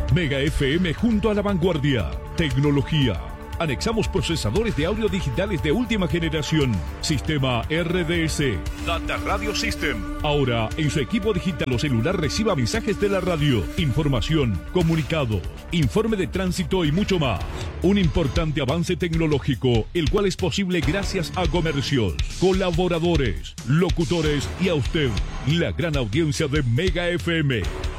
Mega FM junto a la vanguardia. Tecnología. Anexamos procesadores de audio digitales de última generación. Sistema RDS. Data Radio System. Ahora, en su equipo digital o celular reciba mensajes de la radio, información, comunicado, informe de tránsito y mucho más. Un importante avance tecnológico, el cual es posible gracias a comercios, colaboradores, locutores y a usted, la gran audiencia de Mega FM.